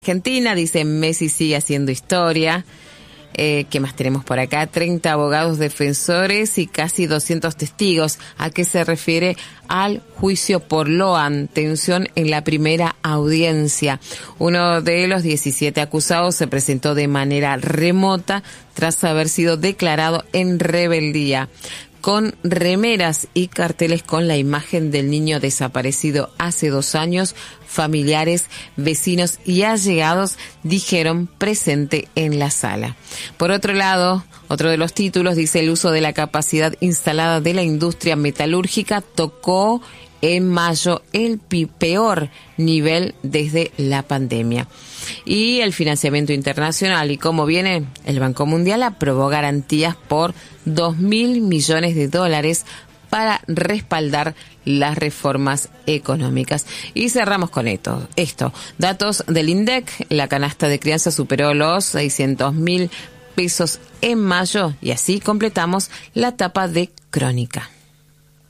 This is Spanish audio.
Argentina, dice Messi sigue haciendo historia. ¿Qué más tenemos por acá? 30 abogados defensores y casi 200 testigos. ¿A qué se refiere? Al juicio por Loan. Tensión en la primera audiencia. Uno de los 17 acusados se presentó de manera remota tras haber sido declarado en rebeldía, con remeras y carteles con la imagen del niño desaparecido hace 2 años. Familiares, vecinos y allegados dijeron presente en la sala. Por otro lado, otro de los títulos dice: el uso de la capacidad instalada de la industria metalúrgica tocó en mayo el peor nivel desde la pandemia. Y el financiamiento internacional, y cómo viene, el Banco Mundial aprobó garantías por $2.000 millones para respaldar las reformas económicas. Y cerramos con esto. Datos del INDEC: la canasta de crianza superó los 600.000 pesos en mayo, y así completamos la tapa de Crónica.